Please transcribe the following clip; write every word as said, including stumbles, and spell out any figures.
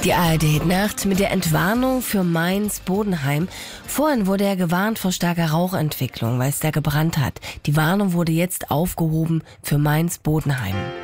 Die A R D-Nacht mit der Entwarnung für Mainz-Bodenheim. Vorhin wurde ja gewarnt vor starker Rauchentwicklung, weil es da gebrannt hat. Die Warnung wurde jetzt aufgehoben für Mainz-Bodenheim.